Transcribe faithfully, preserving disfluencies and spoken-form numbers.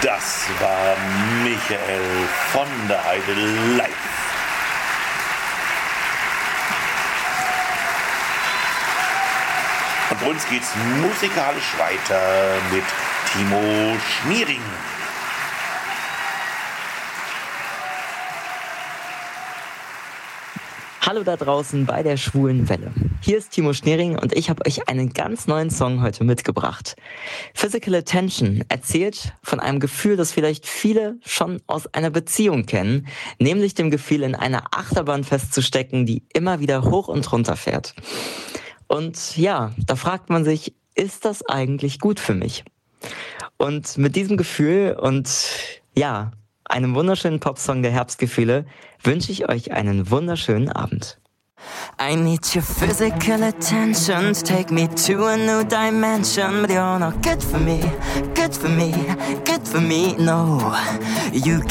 Das war Michael von der Heide live. Und bei uns geht's musikalisch weiter mit Timo Schmiering. Hallo da draußen bei der Schwulen Welle. Hier ist Timo Schmiering und ich habe euch einen ganz neuen Song heute mitgebracht. Physical Attention erzählt von einem Gefühl, das vielleicht viele schon aus einer Beziehung kennen, nämlich dem Gefühl, in einer Achterbahn festzustecken, die immer wieder hoch und runter fährt. Und ja, da fragt man sich, ist das eigentlich gut für mich? Und mit diesem Gefühl und ja, einem wunderschönen Popsong der Herbstgefühle wünsche ich euch einen wunderschönen Abend. I need your physical attention to take me to a new dimension. But you're not good for me, good for me, good for me, no. You